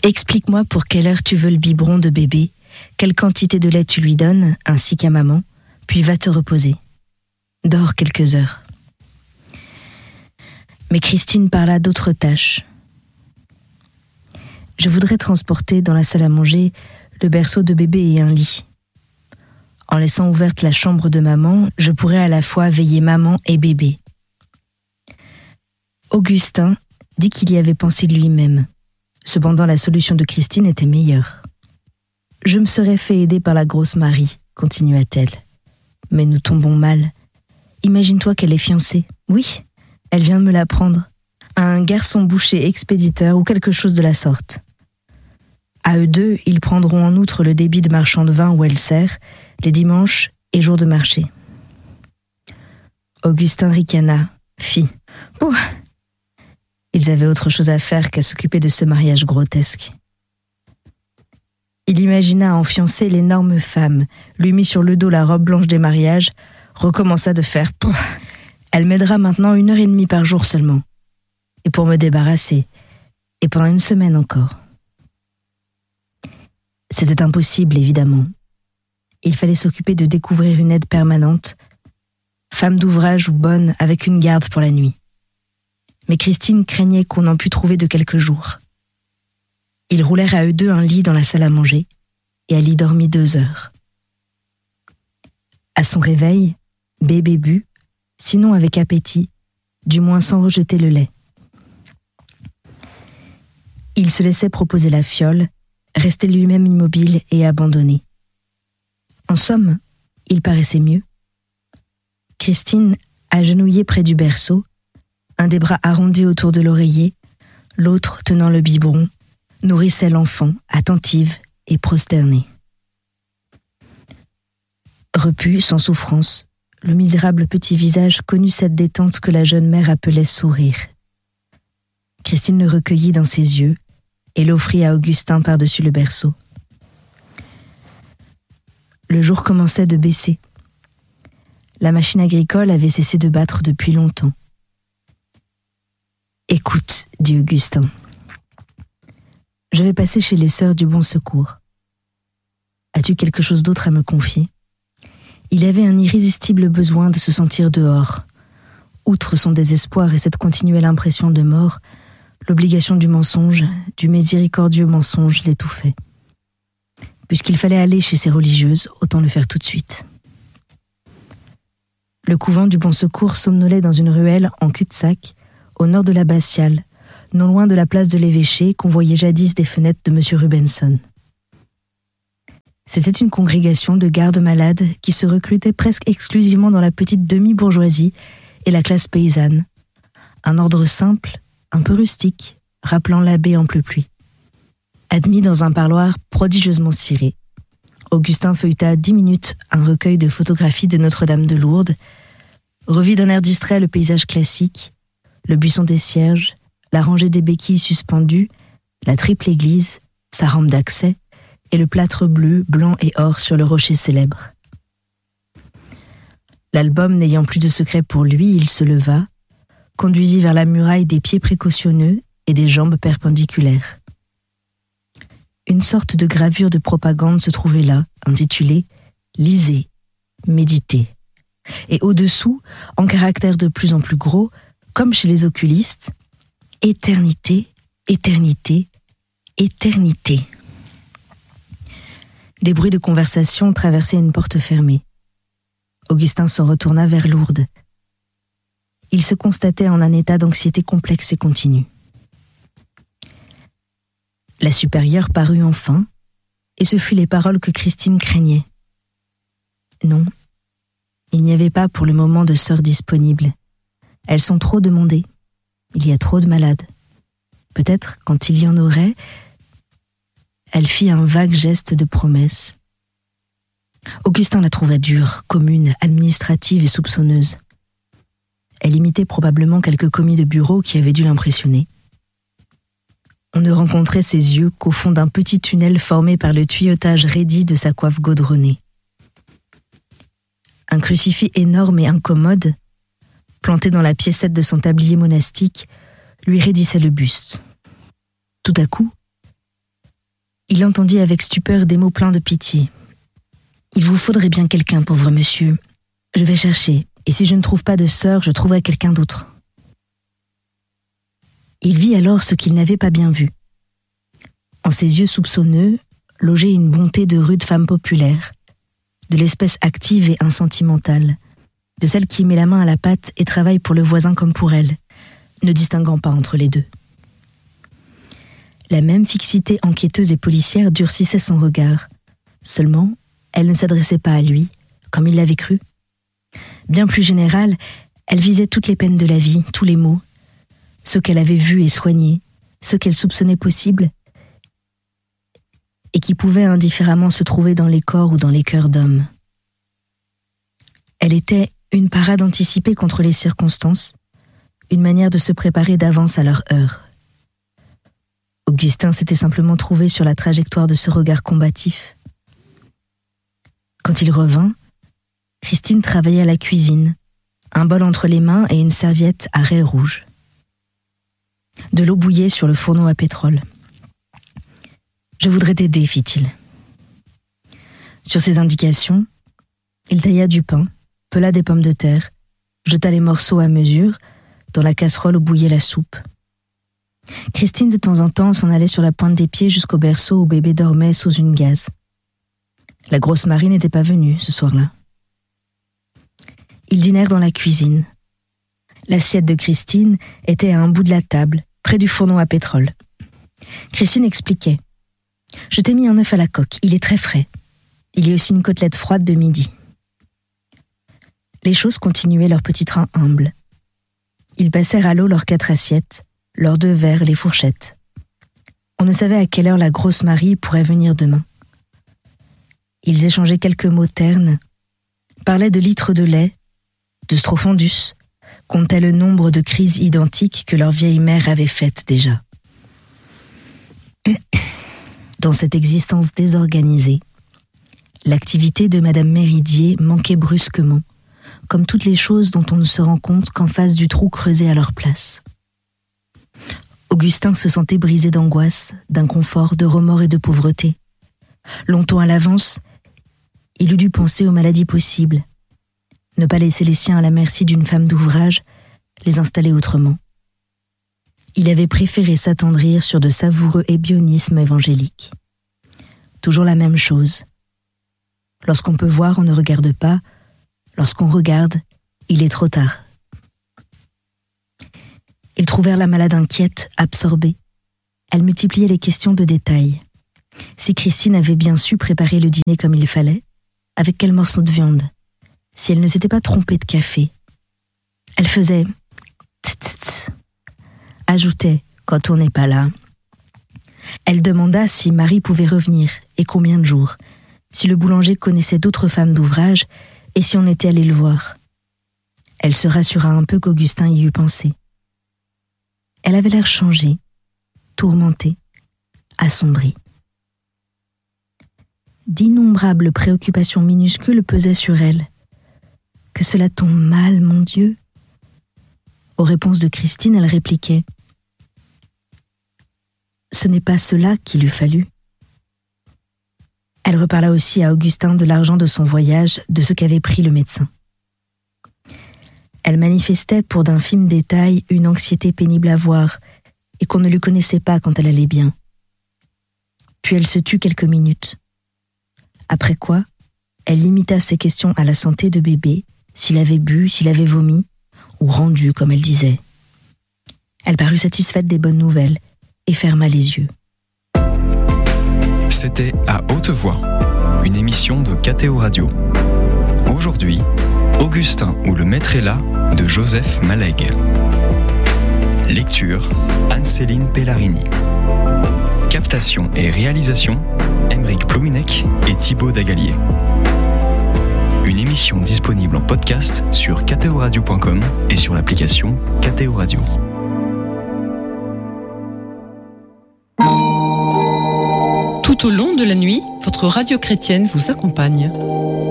Explique-moi pour quelle heure tu veux le biberon de bébé, quelle quantité de lait tu lui donnes, ainsi qu'à maman, puis va te reposer. Dors quelques heures. » Mais Christine parla d'autres tâches. « Je voudrais transporter dans la salle à manger le berceau de bébé et un lit. En laissant ouverte la chambre de maman, je pourrais à la fois veiller maman et bébé. » Augustin dit qu'il y avait pensé lui-même. Cependant, la solution de Christine était meilleure. « Je me serais fait aider par la grosse Marie, continua-t-elle. Mais nous tombons mal. Imagine-toi qu'elle est fiancée. Oui, elle vient de me l'apprendre. À un garçon boucher expéditeur ou quelque chose de la sorte. À eux deux, ils prendront en outre le débit de marchand de vin où elle sert, les dimanches et jours de marché. » Augustin ricana, fit « Pouh !» Ils avaient autre chose à faire qu'à s'occuper de ce mariage grotesque. Il imagina enfiancer l'énorme femme, lui mit sur le dos la robe blanche des mariages, recommença de faire « Pouh ! Elle m'aidera maintenant 1h30 par jour seulement. Et pour me débarrasser, et pendant 1 semaine encore. » C'était impossible, évidemment. Il fallait s'occuper de découvrir une aide permanente, femme d'ouvrage ou bonne avec une garde pour la nuit. Mais Christine craignait qu'on n'en pût trouver de quelques jours. Ils roulèrent à eux deux un lit dans la salle à manger, et elle y dormit 2 heures. À son réveil, bébé but, sinon avec appétit, du moins sans rejeter le lait. Il se laissait proposer la fiole, restait lui-même immobile et abandonné. En somme, il paraissait mieux. Christine, agenouillée près du berceau, un des bras arrondis autour de l'oreiller, l'autre tenant le biberon, nourrissait l'enfant, attentive et prosternée. Repu, sans souffrance, le misérable petit visage connut cette détente que la jeune mère appelait sourire. Christine le recueillit dans ses yeux et l'offrit à Augustin par-dessus le berceau. Le jour commençait de baisser. La machine agricole avait cessé de battre depuis longtemps. « Écoute, dit Augustin, je vais passer chez les sœurs du Bon Secours. As-tu quelque chose d'autre à me confier ?» Il avait un irrésistible besoin de se sentir dehors. Outre son désespoir et cette continuelle impression de mort, l'obligation du mensonge, du miséricordieux mensonge, l'étouffait. Puisqu'il fallait aller chez ces religieuses, autant le faire tout de suite. Le couvent du Bon Secours somnolait dans une ruelle en cul-de-sac, au nord de l'abbatiale, non loin de la place de l'évêché qu'on voyait jadis des fenêtres de M. Rubenson. C'était une congrégation de gardes malades qui se recrutait presque exclusivement dans la petite demi-bourgeoisie et la classe paysanne. Un ordre simple, un peu rustique, rappelant l'abbé en pluie. Admis dans un parloir prodigieusement ciré, Augustin feuilleta 10 minutes un recueil de photographies de Notre-Dame de Lourdes, revit d'un air distrait le paysage classique, le buisson des cierges, la rangée des béquilles suspendues, la triple église, sa rampe d'accès, et le plâtre bleu, blanc et or sur le rocher célèbre. L'album n'ayant plus de secret pour lui, il se leva, conduisit vers la muraille des pieds précautionneux et des jambes perpendiculaires. Une sorte de gravure de propagande se trouvait là, intitulée « Lisez, méditez ». Et au-dessous, en caractères de plus en plus gros, comme chez les oculistes, « Éternité, éternité, éternité ». Des bruits de conversation traversaient une porte fermée. Augustin se retourna vers Lourdes. Il se constatait en un état d'anxiété complexe et continue. La supérieure parut enfin, et ce furent les paroles que Christine craignait. Non, il n'y avait pas pour le moment de sœurs disponibles. Elles sont trop demandées. Il y a trop de malades. Peut-être, quand il y en aurait... Elle fit un vague geste de promesse. Augustin la trouva dure, commune, administrative et soupçonneuse. Elle imitait probablement quelques commis de bureau qui avaient dû l'impressionner. On ne rencontrait ses yeux qu'au fond d'un petit tunnel formé par le tuyautage raidi de sa coiffe gaudronnée. Un crucifix énorme et incommode, planté dans la piécette de son tablier monastique, lui raidissait le buste. Tout à coup, Il entendit avec stupeur des mots pleins de pitié. « Il vous faudrait bien quelqu'un, pauvre monsieur. Je vais chercher, et si je ne trouve pas de sœur, je trouverai quelqu'un d'autre. » Il vit alors ce qu'il n'avait pas bien vu. En ses yeux soupçonneux, logeait une bonté de rude femme populaire, de l'espèce active et insentimentale, de celle qui met la main à la pâte et travaille pour le voisin comme pour elle, ne distinguant pas entre les deux. La même fixité enquêteuse et policière durcissait son regard. Seulement, elle ne s'adressait pas à lui, comme il l'avait cru. Bien plus générale, elle visait toutes les peines de la vie, tous les maux, ceux qu'elle avait vus et soignés, ceux qu'elle soupçonnait possibles, et qui pouvaient indifféremment se trouver dans les corps ou dans les cœurs d'hommes. Elle était une parade anticipée contre les circonstances, une manière de se préparer d'avance à leur heure. Augustin s'était simplement trouvé sur la trajectoire de ce regard combatif. Quand il revint, Christine travaillait à la cuisine, un bol entre les mains et une serviette à raies rouges. De l'eau bouillait sur le fourneau à pétrole. « Je voudrais t'aider, fit-il. » Sur ses indications, il tailla du pain, pela des pommes de terre, jeta les morceaux à mesure dans la casserole où bouillait la soupe. Christine, de temps en temps, s'en allait sur la pointe des pieds jusqu'au berceau où bébé dormait sous une gaze. La grosse Marie n'était pas venue ce soir-là. Ils dînèrent dans la cuisine. L'assiette de Christine était à un bout de la table, près du fourneau à pétrole. Christine expliquait. « Je t'ai mis un œuf à la coque, il est très frais. Il y a aussi une côtelette froide de midi. » Les choses continuaient leur petit train humble. Ils passèrent à l'eau leurs 4 assiettes, leurs 2 verres, les fourchettes. On ne savait à quelle heure la grosse Marie pourrait venir demain. Ils échangeaient quelques mots ternes, parlaient de litres de lait, de Strophondus, comptaient le nombre de crises identiques que leur vieille mère avait faites déjà. Dans cette existence désorganisée, l'activité de Madame Méridier manquait brusquement, comme toutes les choses dont on ne se rend compte qu'en face du trou creusé à leur place. Augustin se sentait brisé d'angoisse, d'inconfort, de remords et de pauvreté. Longtemps à l'avance, il eût dû penser aux maladies possibles, ne pas laisser les siens à la merci d'une femme d'ouvrage, les installer autrement. Il avait préféré s'attendrir sur de savoureux ébionismes évangéliques. Toujours la même chose. Lorsqu'on peut voir, on ne regarde pas. Lorsqu'on regarde, il est trop tard. Ils trouvèrent la malade inquiète, absorbée. Elle multipliait les questions de détail. Si Christine avait bien su préparer le dîner comme il fallait, avec quel morceau de viande, si elle ne s'était pas trompée de café. Elle faisait tss, ajoutait quand on n'est pas là. Elle demanda si Marie pouvait revenir et combien de jours, si le boulanger connaissait d'autres femmes d'ouvrage et si on était allé le voir. Elle se rassura un peu qu'Augustin y eût pensé. Elle avait l'air changée, tourmentée, assombrie. D'innombrables préoccupations minuscules pesaient sur elle. « Que cela tombe mal, mon Dieu !» Aux réponses de Christine, elle répliquait « Ce n'est pas cela qu'il eût fallu. » Elle reparla aussi à Augustin de l'argent de son voyage, de ce qu'avait pris le médecin. Elle manifestait pour d'infimes détails une anxiété pénible à voir et qu'on ne lui connaissait pas quand elle allait bien. Puis elle se tut quelques minutes. Après quoi, elle limita ses questions à la santé de bébé, s'il avait bu, s'il avait vomi, ou rendu, comme elle disait. Elle parut satisfaite des bonnes nouvelles et ferma les yeux. C'était À Haute Voix, une émission de KTO Radio. Aujourd'hui, Augustin ou le maître est là de Joseph Malègue. Lecture, Anne-Céline Pellarini. Captation et réalisation, Aymeric Plominec et Thibaut Dagalier. Une émission disponible en podcast sur ktoradio.com et sur l'application KTO Radio. Tout au long de la nuit, votre radio chrétienne vous accompagne.